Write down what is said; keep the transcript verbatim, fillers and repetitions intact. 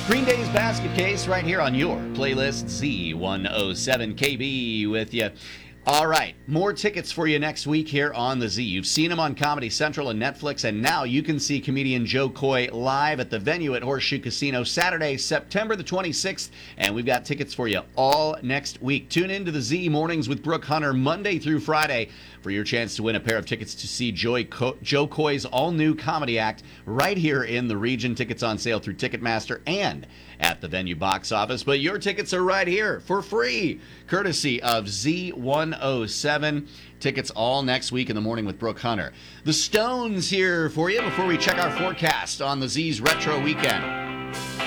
Green Day's Basket Case right here on your playlist, Z one oh seven K B with you. All right, more tickets for you next week here on the Z. You've seen him on Comedy Central and Netflix, and now you can see comedian Joe Coy live at the venue at Horseshoe Casino Saturday, September the twenty-sixth, and we've got tickets for you all next week. Tune in to the Z Mornings with Brooke Hunter Monday through Friday for your chance to win a pair of tickets to see Joy Co- Joe Coy's all-new comedy act right here in the region. Tickets on sale through Ticketmaster and at the venue box office, but your tickets are right here for free, courtesy of Z one oh seven. Tickets all next week in the Morning with Brooke Hunter. The Stones here for you before we check our forecast on the Z's Retro Weekend.